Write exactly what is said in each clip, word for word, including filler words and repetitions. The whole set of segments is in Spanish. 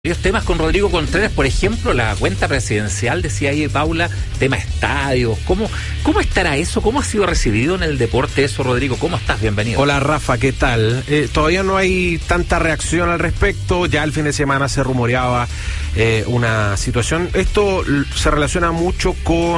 Varios temas con Rodrigo Contreras, por ejemplo, la cuenta presidencial, decía ahí Paula, tema estadios. ¿Cómo, ¿Cómo estará eso? ¿Cómo ha sido recibido en el deporte eso, Rodrigo? ¿Cómo estás? Bienvenido. Hola, Rafa, ¿qué tal? Eh, todavía no hay tanta reacción al respecto. Ya el fin de semana se rumoreaba eh, una situación. Esto se relaciona mucho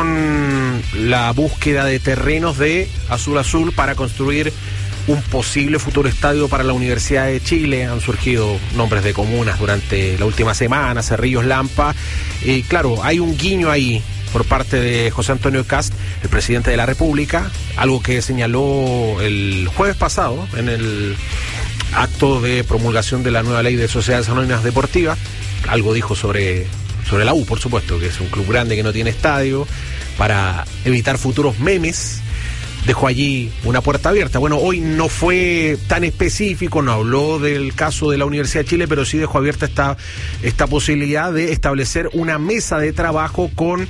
con la búsqueda de terrenos de Azul Azul para construir un posible futuro estadio para la Universidad de Chile. Han surgido nombres de comunas durante la última semana, Cerrillos, Lampa, y claro, hay un guiño ahí por parte de José Antonio Kast, el presidente de la República, algo que señaló el jueves pasado en el acto de promulgación de la nueva ley de sociedades anónimas deportivas. Algo dijo sobre, sobre la U, por supuesto, que es un club grande que no tiene estadio, para evitar futuros memes. Dejó allí una puerta abierta. Bueno, hoy no fue tan específico, no habló del caso de la Universidad de Chile, pero sí dejó abierta esta, esta posibilidad de establecer una mesa de trabajo con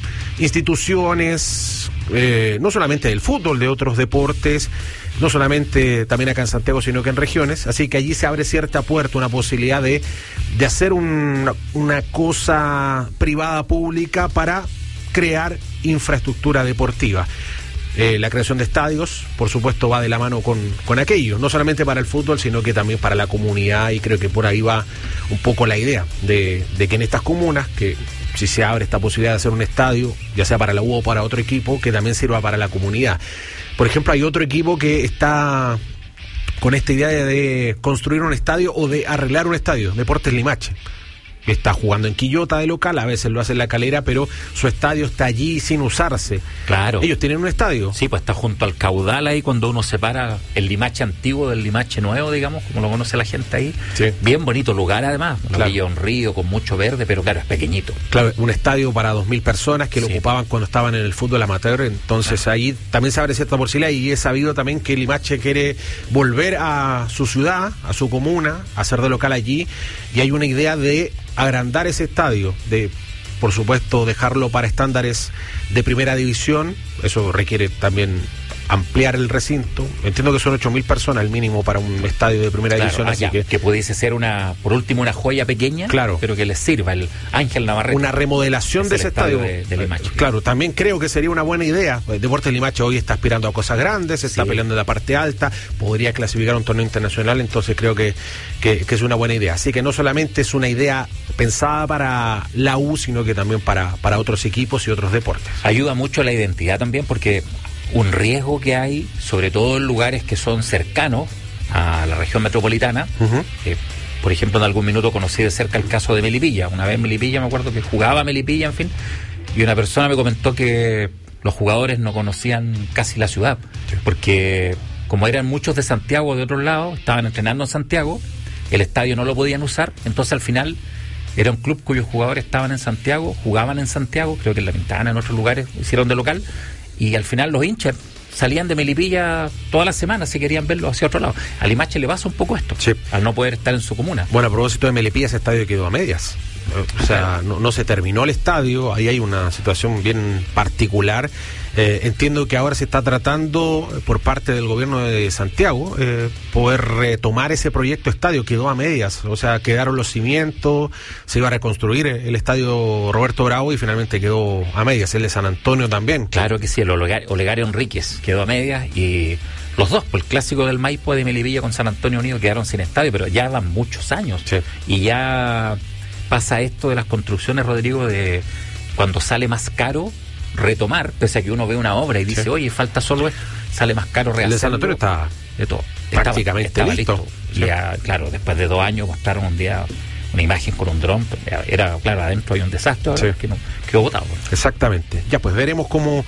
instituciones, eh, no solamente del fútbol, de otros deportes, no solamente también acá en Santiago, sino que en regiones. Así que allí se abre cierta puerta, una posibilidad de, de hacer un, una cosa privada pública para crear infraestructura deportiva. Eh, la creación de estadios, por supuesto, va de la mano con, con aquello, no solamente para el fútbol, sino que también para la comunidad, y creo que por ahí va un poco la idea de, de que en estas comunas, que si se abre esta posibilidad de hacer un estadio, ya sea para la U o para otro equipo, que también sirva para la comunidad. Por ejemplo, hay otro equipo que está con esta idea de, de construir un estadio o de arreglar un estadio, Deportes Limache. Está jugando en Quillota de local, a veces lo hace en La Calera, pero su estadio está allí sin usarse. Claro. Ellos tienen un estadio. Sí, pues está junto al caudal ahí, cuando uno separa el Limache antiguo del Limache nuevo, digamos, como lo conoce la gente ahí. Sí. Bien bonito lugar, además. Una Claro. orilla de un río con mucho verde, pero claro, es pequeñito. Claro, un estadio para dos mil personas que lo Sí. ocupaban cuando estaban en el fútbol amateur. Entonces claro, ahí también se abre cierta posibilidad, y he sabido también que Limache quiere volver a su ciudad, a su comuna, a hacer de local allí, y hay una idea de agrandar ese estadio, de, por supuesto, dejarlo para estándares de primera división. Eso requiere también ampliar el recinto. Entiendo que son ocho mil personas el mínimo para un estadio de primera Claro, división, ah, así ya, que... que pudiese ser una, por último, una joya pequeña, Claro, pero que les sirva, el Ángel Navarrete. una remodelación Es de el ese estadio. estadio de, de Limache. Claro, también creo que sería una buena idea. El Deportes Limache hoy está aspirando a cosas grandes, se está Sí. peleando en la parte alta, podría clasificar a un torneo internacional, entonces creo que, que, que es una buena idea. Así que no solamente es una idea pensada para la U, sino que también para, para otros equipos y otros deportes. Ayuda mucho a la identidad también, porque un riesgo que hay, sobre todo en lugares que son cercanos a la región metropolitana. Uh-huh. eh, por ejemplo, en algún minuto conocí de cerca el caso de Melipilla. Una vez Melipilla, me acuerdo que jugaba Melipilla, en fin, y una persona me comentó que los jugadores no conocían casi la ciudad, sí. porque como eran muchos de Santiago, de otros lados, estaban entrenando en Santiago, el estadio no lo podían usar, entonces al final era un club cuyos jugadores estaban en Santiago, jugaban en Santiago, creo que en La Pintana, en otros lugares, hicieron de local, y al final los hinchas salían de Melipilla todas las semanas si querían verlo hacia otro lado. A Limache le pasa un poco esto, sí. al no poder estar en su comuna. Bueno, a propósito de Melipilla, ese estadio quedó a medias. O sea, no, no se terminó el estadio, ahí hay una situación bien particular. Eh, entiendo que ahora se está tratando por parte del gobierno de Santiago eh, poder retomar ese proyecto estadio, quedó a medias, o sea, quedaron los cimientos, se iba a reconstruir el estadio Roberto Bravo y finalmente quedó a medias, el de San Antonio también. Claro que sí, el Olegario, Olegario Enríquez quedó a medias, y los dos, pues el clásico del Maipo de Melipilla con San Antonio Unido quedaron sin estadio, pero ya van muchos años, sí. y ya pasa esto de las construcciones, Rodrigo, de cuando sale más caro retomar, pese a que uno ve una obra y dice, sí. oye, falta solo esto, sale más caro rehacerlo. El de San Antonio está de todo. prácticamente estaba, estaba listo. listo. Sí. Y ya, claro, después de dos años mostraron un día una imagen con un dron, era, claro, adentro hay un desastre, ahora sí. que no, quedó botado. Exactamente. Ya, pues veremos cómo,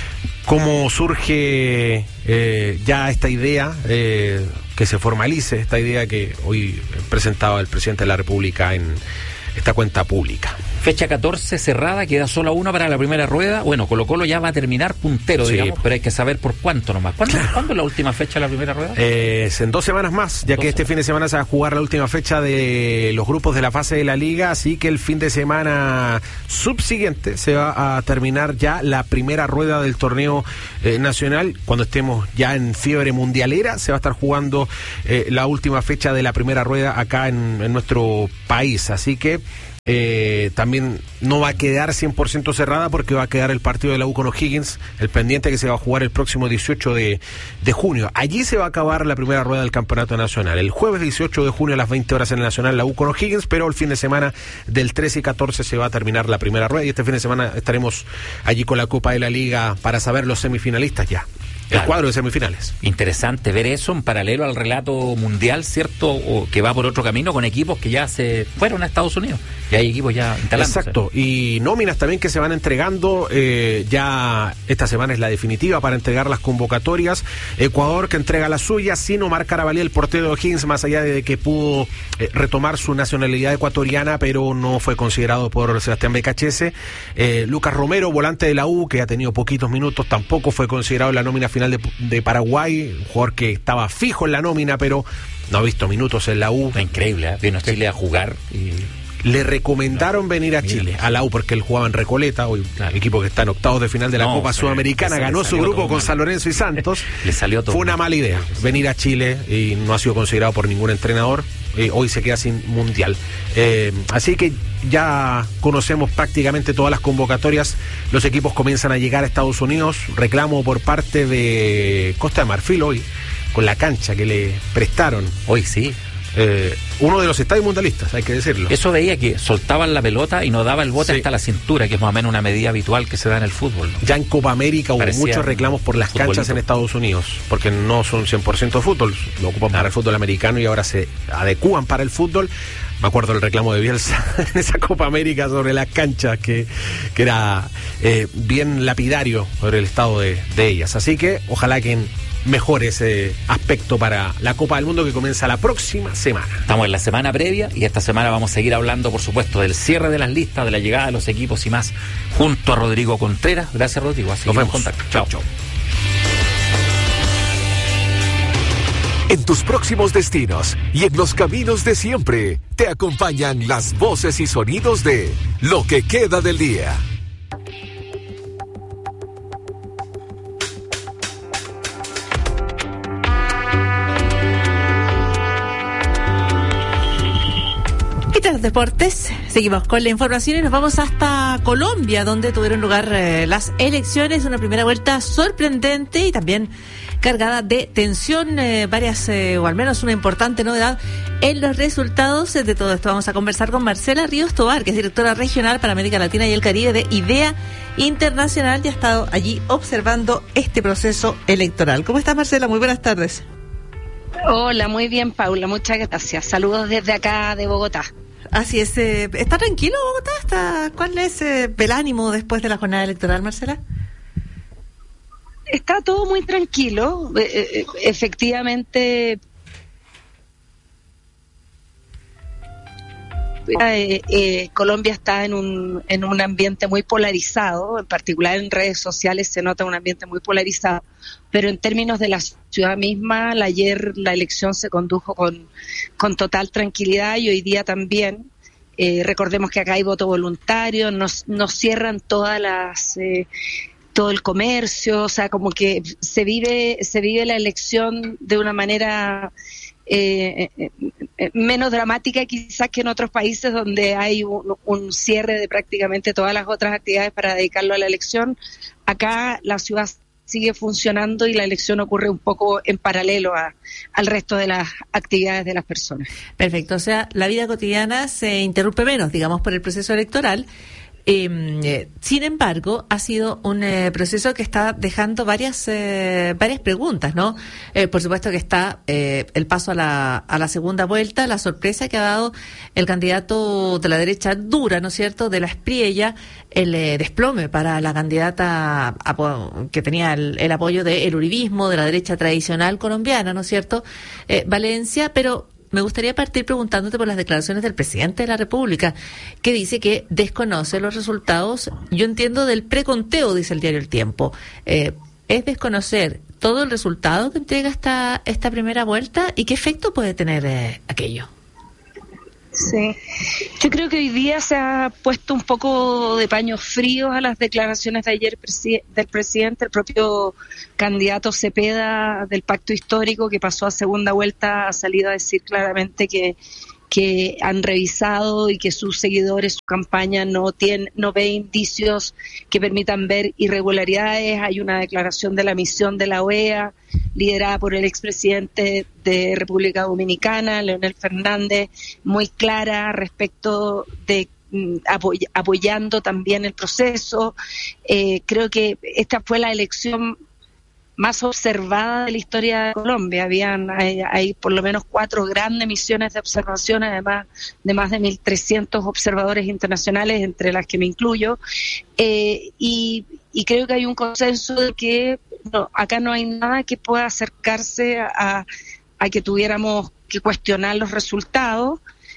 cómo surge eh, ya esta idea, eh, que se formalice, esta idea que hoy presentaba el presidente de la República en esta cuenta pública. Fecha catorce cerrada, queda solo una para la primera rueda. Bueno, Colo Colo ya va a terminar puntero, sí. digamos, pero hay que saber por cuánto nomás. ¿Cuándo, claro. ¿cuándo es la última fecha de la primera rueda? Eh, es en dos semanas más, ya dos que este semanas. fin de semana se va a jugar la última fecha de los grupos de la fase de la Liga, así que el fin de semana subsiguiente se va a terminar ya la primera rueda del torneo eh, nacional. Cuando estemos ya en fiebre mundialera, se va a estar jugando eh, la última fecha de la primera rueda acá en, en nuestro país, así que Eh, también no va a quedar cien por ciento cerrada porque va a quedar el partido de la U con O'Higgins, el pendiente que se va a jugar el próximo dieciocho de junio. Allí se va a acabar la primera rueda del Campeonato Nacional. El jueves dieciocho de junio a las veinte horas en el Nacional la U con O'Higgins, pero el fin de semana del trece y catorce se va a terminar la primera rueda y este fin de semana estaremos allí con la Copa de la Liga para saber los semifinalistas ya. El claro. cuadro de semifinales. Interesante ver eso en paralelo al relato mundial, ¿cierto? O que va por otro camino con equipos que ya se fueron a Estados Unidos. Y hay equipos ya instalándose. Exacto. Y nóminas también que se van entregando. Eh, ya esta semana es la definitiva para entregar las convocatorias. Ecuador que entrega la suya. Sin Omar Carabalí, el portero de O'Higgins, más allá de que pudo eh, retomar su nacionalidad ecuatoriana, pero no fue considerado por Sebastián Becachese. Eh, Lucas Romero, volante de la U, que ha tenido poquitos minutos, tampoco fue considerado en la nómina final De, de Paraguay, un jugador que estaba fijo en la nómina, pero no ha visto minutos en la U. Increíble, ¿eh? Vino a Chile a jugar y... Le recomendaron venir a Chile, a la U, porque él jugaba en Recoleta, hoy claro. equipo que está en octavos de final de la no, Copa Sudamericana, ganó su grupo con San Lorenzo y Santos. Le salió todo. Fue una mala idea venir a Chile y no ha sido considerado por ningún entrenador. Eh, hoy se queda sin mundial. Eh, así que ya conocemos prácticamente todas las convocatorias. Los equipos comienzan a llegar a Estados Unidos. Reclamo por parte de Costa de Marfil hoy, con la cancha que le prestaron. Hoy sí. Eh, uno de los estadios mundialistas, hay que decirlo. Eso veía que soltaban la pelota y no daba el bote sí. hasta la cintura, que es más o menos una medida habitual que se da en el fútbol, ¿no? Ya en Copa América hubo muchos reclamos por las futbolito. canchas en Estados Unidos, porque no son cien por ciento fútbol, lo ocupan ah. para el fútbol americano y ahora se adecúan para el fútbol. Me acuerdo del reclamo de Bielsa en esa Copa América sobre las canchas, que, que era eh, bien lapidario sobre el estado de, de ellas. Así que ojalá que en mejor ese aspecto para la Copa del Mundo que comienza la próxima semana. Estamos en la semana previa y esta semana vamos a seguir hablando, por supuesto, del cierre de las listas, de la llegada de los equipos y más, junto a Rodrigo Contreras. Gracias, Rodrigo. Así Nos vemos. En contacto. Chao, chao. En tus próximos destinos y en los caminos de siempre, te acompañan las voces y sonidos de Lo que queda del día. Los deportes, seguimos con la información y nos vamos hasta Colombia, donde tuvieron lugar eh, las elecciones, una primera vuelta sorprendente y también cargada de tensión, eh, varias eh, o al menos una importante novedad en los resultados. De todo esto vamos a conversar con Marcela Ríos Tobar, que es directora regional para América Latina y el Caribe de IDEA Internacional y ha estado allí observando este proceso electoral. ¿Cómo estás, Marcela? Muy buenas tardes. Hola, muy bien, Paula, muchas gracias. Saludos desde acá de Bogotá. Así es. Eh, ¿Está tranquilo Bogotá? ¿Está, ¿Cuál es eh, el ánimo después de la jornada electoral, Marcela? Está todo muy tranquilo. Eh, eh, efectivamente, eh, eh, Colombia está en un, en un ambiente muy polarizado, en particular en redes sociales se nota un ambiente muy polarizado, pero en términos de la ciudad misma, la, ayer la elección se condujo con, con total tranquilidad y hoy día también. Eh, recordemos que acá hay voto voluntario, nos, nos cierran todas las... Eh, todo el comercio, o sea, como que se vive se vive la elección de una manera eh, eh, menos dramática quizás que en otros países donde hay un, un cierre de prácticamente todas las otras actividades para dedicarlo a la elección. Acá la ciudad sigue funcionando y la elección ocurre un poco en paralelo a, al resto de las actividades de las personas. Perfecto, o sea, la vida cotidiana se interrumpe menos, digamos, por el proceso electoral. Eh, sin embargo, ha sido un eh, proceso que está dejando varias eh, varias preguntas, ¿no? Eh, por supuesto que está eh, el paso a la a la segunda vuelta, la sorpresa que ha dado el candidato de la derecha dura, ¿no es cierto?, de la Espriella, el eh, desplome para la candidata a, que tenía el, el apoyo del uribismo, de la derecha tradicional colombiana, ¿no es cierto?, eh, Valencia, pero me gustaría partir preguntándote por las declaraciones del presidente de la República, que dice que desconoce los resultados, yo entiendo, del preconteo, dice el diario El Tiempo. Eh, ¿Es desconocer todo el resultado que entrega esta, esta primera vuelta y qué efecto puede tener eh, aquello? Sí, yo creo que hoy día se ha puesto un poco de paños fríos a las declaraciones de ayer presi- del presidente, el propio candidato Cepeda del Pacto Histórico, que pasó a segunda vuelta, ha salido a decir claramente que, que han revisado y que sus seguidores, su campaña no tiene, no ve indicios que permitan ver irregularidades. Hay una declaración de la misión de la O E A, liderada por el expresidente de República Dominicana, Leonel Fernández, muy clara respecto de apoy- apoyando también el proceso. Eh, creo que esta fue la elección más observada de la historia de Colombia. Habían hay, hay por lo menos cuatro grandes misiones de observación, además de más de mil trescientos observadores internacionales, entre las que me incluyo, eh, y, y creo que hay un consenso de que no, acá no hay nada que pueda acercarse a, a que tuviéramos que cuestionar los resultados.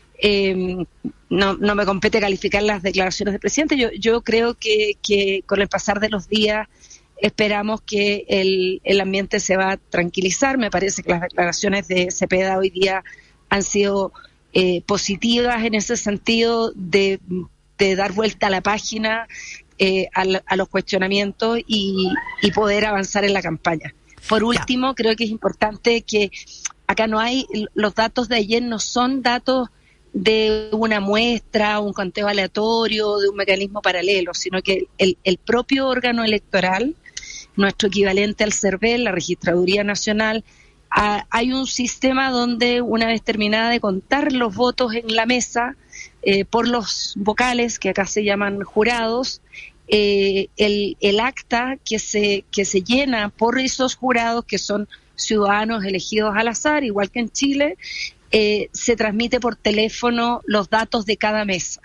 Eh, no, no me compete calificar las declaraciones del presidente. Yo, yo creo que, que con el pasar de los días esperamos que el, el ambiente se va a tranquilizar. Me parece que las declaraciones de Cepeda hoy día han sido eh, positivas en ese sentido de, de dar vuelta a la página eh, a, a los cuestionamientos y, y poder avanzar en la campaña. Por último, creo que es importante que acá no hay, los datos de ayer no son datos de una muestra, un conteo aleatorio, de un mecanismo paralelo, sino que el, el propio órgano electoral, nuestro equivalente al CERVEL, la Registraduría Nacional, a, hay un sistema donde una vez terminada de contar los votos en la mesa eh, por los vocales, que acá se llaman jurados, eh, el, el acta que se, que se llena por esos jurados, que son ciudadanos elegidos al azar, igual que en Chile, eh, se transmite por teléfono los datos de cada mesa.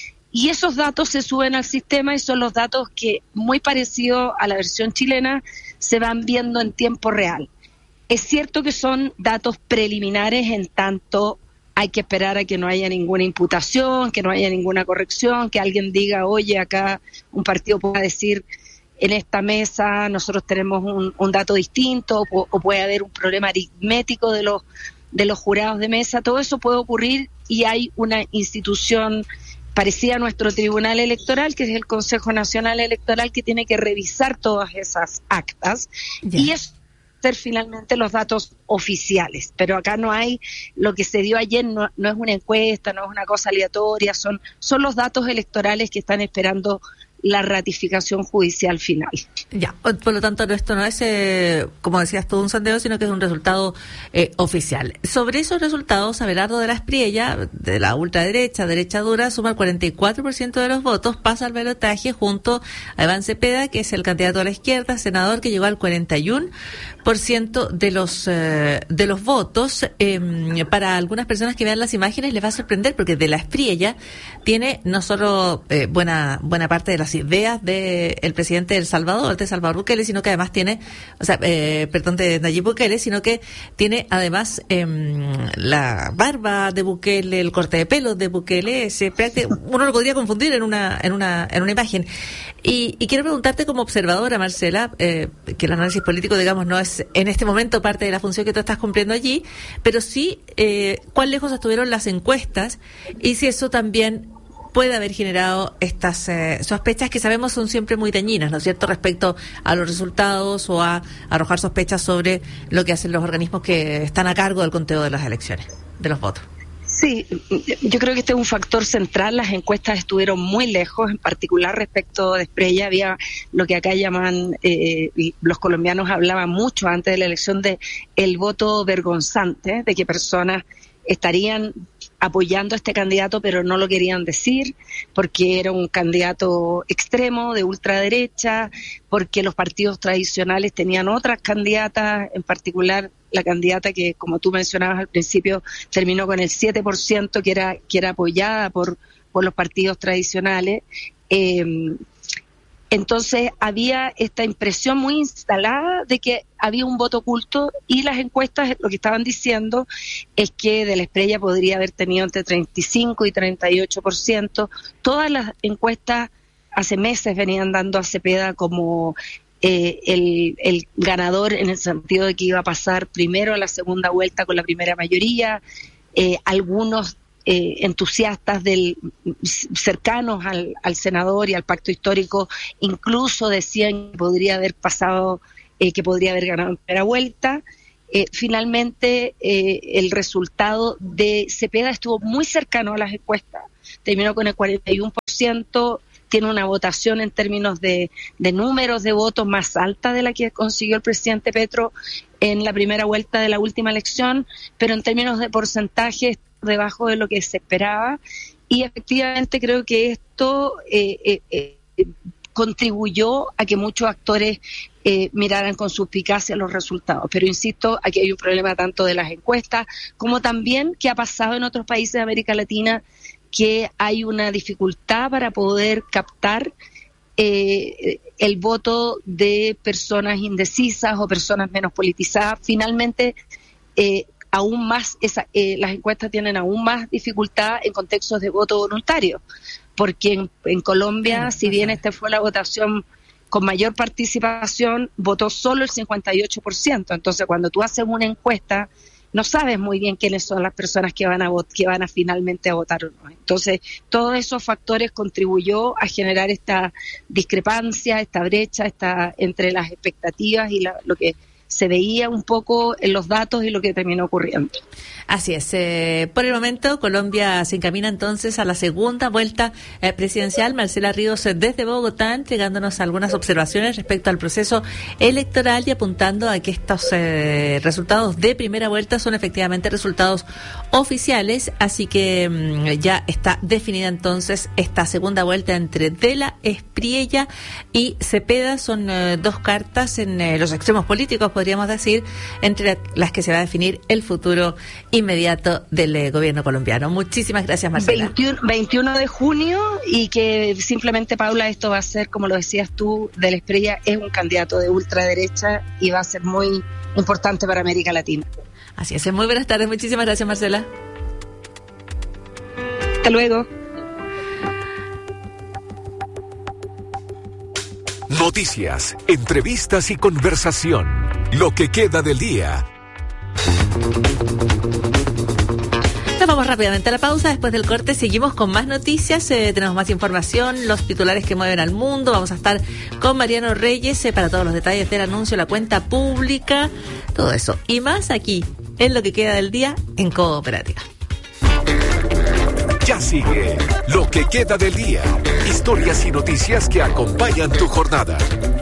Y esos datos se suben al sistema y son los datos que, muy parecido a la versión chilena, se van viendo en tiempo real. Es cierto que son datos preliminares, en tanto hay que esperar a que no haya ninguna imputación, que no haya ninguna corrección, que alguien diga, oye, acá un partido pueda decir, en esta mesa nosotros tenemos un, un dato distinto, o, o puede haber un problema aritmético de los, de los jurados de mesa. Todo eso puede ocurrir y hay una institución parecía nuestro Tribunal Electoral, que es el Consejo Nacional Electoral, que tiene que revisar todas esas actas yeah. y es ser finalmente los datos oficiales. Pero acá no hay, lo que se dio ayer no, no es una encuesta, no es una cosa aleatoria, son, son los datos electorales que están esperando la ratificación judicial final. Ya, por lo tanto, esto no es, eh, como decías tú, un sondeo, sino que es un resultado eh, oficial. Sobre esos resultados, Abelardo de la Espriella, de la ultraderecha, derecha dura, suma el cuarenta y cuatro por ciento de los votos, pasa al balotaje junto a Iván Cepeda, que es el candidato a la izquierda, senador, que llegó al cuarenta y uno por ciento de los eh, de los votos. Eh, para algunas personas que vean las imágenes les va a sorprender, porque de la Espriella tiene no solo eh, buena buena parte de las ideas del presidente de El Salvador, de Salvador Bukele, sino que además tiene, o sea, eh, perdón, de Nayib Bukele, sino que tiene además eh, la barba de Bukele, el corte de pelo de Bukele, ese, uno lo podría confundir en una en una en una imagen. Y, y quiero preguntarte como observadora, Marcela, eh, que el análisis político, digamos, no es en este momento parte de la función que tú estás cumpliendo allí, pero sí eh, cuán lejos estuvieron las encuestas y si eso también puede haber generado estas eh, sospechas que sabemos son siempre muy dañinas, ¿no es cierto?, respecto a los resultados o a arrojar sospechas sobre lo que hacen los organismos que están a cargo del conteo de las elecciones, de los votos. Sí, yo creo que este es un factor central. Las encuestas estuvieron muy lejos, en particular respecto de Espriella. Había lo que acá llaman, eh, los colombianos hablaban mucho antes de la elección de el voto vergonzante, de que personas estarían apoyando a este candidato pero no lo querían decir porque era un candidato extremo de ultraderecha, porque los partidos tradicionales tenían otras candidatas, en particular la candidata que, como tú mencionabas al principio, terminó con el siete por ciento, que era que era apoyada por por los partidos tradicionales. Eh, Entonces había esta impresión muy instalada de que había un voto oculto, y las encuestas lo que estaban diciendo es que de la Espriella podría haber tenido entre treinta y cinco y treinta y ocho por ciento. Todas las encuestas hace meses venían dando a Cepeda como eh, el, el ganador, en el sentido de que iba a pasar primero a la segunda vuelta con la primera mayoría. Eh, algunos Eh, entusiastas del cercanos al, al senador y al pacto histórico incluso decían que podría haber pasado, eh, que podría haber ganado en primera vuelta. eh, finalmente eh, el resultado de Cepeda estuvo muy cercano a las encuestas, terminó con el cuarenta y uno por ciento, tiene una votación en términos de, de números de votos más alta de la que consiguió el presidente Petro en la primera vuelta de la última elección, pero en términos de porcentaje debajo de lo que se esperaba, y efectivamente creo que esto eh, eh, eh, contribuyó a que muchos actores eh, miraran con suspicacia los resultados. Pero insisto, aquí hay un problema tanto de las encuestas como también que ha pasado en otros países de América Latina, que hay una dificultad para poder captar eh, el voto de personas indecisas o personas menos politizadas. Finalmente, eh, aún más esa, eh, las encuestas tienen aún más dificultad en contextos de voto voluntario, porque en, en Colombia, claro, si bien esta fue la votación con mayor participación, votó solo el cincuenta y ocho por ciento. Entonces, cuando tú haces una encuesta, no sabes muy bien quiénes son las personas que van a vot- que van a finalmente a votar o no. Entonces, todos esos factores contribuyó a generar esta discrepancia, esta brecha, esta entre las expectativas y la, lo que se veía un poco en los datos y lo que terminó ocurriendo. Así es. Eh, por el momento, Colombia se encamina entonces a la segunda vuelta eh, presidencial. Marcela Ríos eh, desde Bogotá, entregándonos algunas observaciones respecto al proceso electoral y apuntando a que estos eh, resultados de primera vuelta son efectivamente resultados oficiales. Así que mmm, ya está definida entonces esta segunda vuelta entre Dela, Espriella y Cepeda. Son eh, dos cartas en eh, los extremos políticos, podríamos decir, entre las que se va a definir el futuro inmediato del eh, gobierno colombiano. Muchísimas gracias, Marcela. veintiuno, veintiuno de junio, y que simplemente, Paula, esto va a ser, como lo decías tú, Dela Espriella es un candidato de ultraderecha y va a ser muy importante para América Latina. Así es. Muy buenas tardes. Muchísimas gracias, Marcela. Hasta luego. Noticias, entrevistas y conversación. Lo que queda del día. Nos vamos rápidamente a la pausa. Después del corte seguimos con más noticias, eh, tenemos más información, los titulares que mueven al mundo. Vamos a estar con Mariano Reyes eh, para todos los detalles del anuncio, la cuenta pública, todo eso y más aquí en Lo que queda del día en Cooperativa. Ya sigue Lo que queda del día. Historias y noticias que acompañan tu jornada.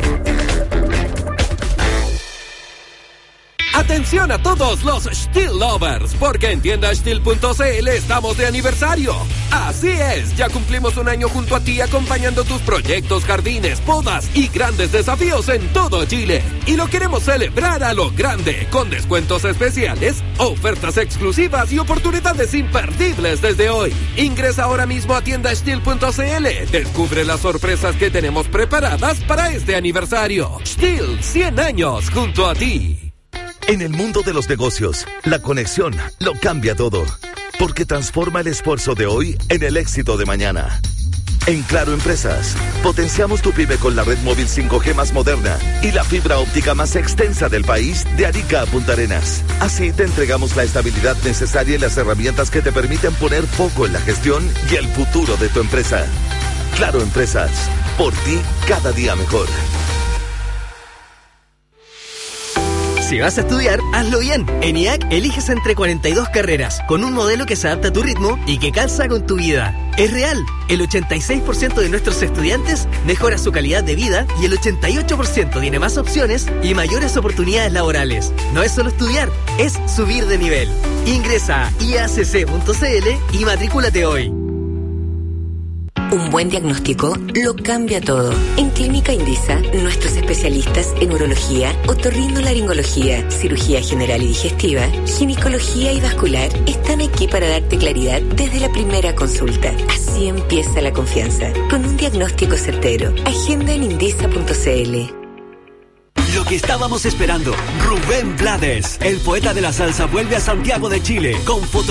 Atención a todos los Stihl lovers, porque en tienda stihl punto c l estamos de aniversario. Así es, ya cumplimos un año junto a ti acompañando tus proyectos, jardines, podas y grandes desafíos en todo Chile. Y lo queremos celebrar a lo grande, con descuentos especiales, ofertas exclusivas y oportunidades imperdibles desde hoy. Ingresa ahora mismo a tienda stihl punto c l. Descubre las sorpresas que tenemos preparadas para este aniversario. Stihl, cien años junto a ti. En el mundo de los negocios, la conexión lo cambia todo, porque transforma el esfuerzo de hoy en el éxito de mañana. En Claro Empresas, potenciamos tu pyme con la red móvil cinco G más moderna y la fibra óptica más extensa del país, de Arica a Punta Arenas. Así te entregamos la estabilidad necesaria y las herramientas que te permiten poner foco en la gestión y el futuro de tu empresa. Claro Empresas, por ti cada día mejor. Si vas a estudiar, hazlo bien. En I A C eliges entre cuarenta y dos carreras, con un modelo que se adapta a tu ritmo y que calza con tu vida. Es real, el ochenta y seis por ciento de nuestros estudiantes mejora su calidad de vida y el ochenta y ocho por ciento tiene más opciones y mayores oportunidades laborales. No es solo estudiar, es subir de nivel. Ingresa a i a c c punto c l y matrículate hoy. Un buen diagnóstico lo cambia todo. En Clínica Indisa, nuestros especialistas en urología, otorrinolaringología, cirugía general y digestiva, ginecología y vascular están aquí para darte claridad desde la primera consulta. Así empieza la confianza, con un diagnóstico certero. Agenda en indisa punto c l. Lo que estábamos esperando, Rubén Blades, el poeta de la salsa, vuelve a Santiago de Chile con foto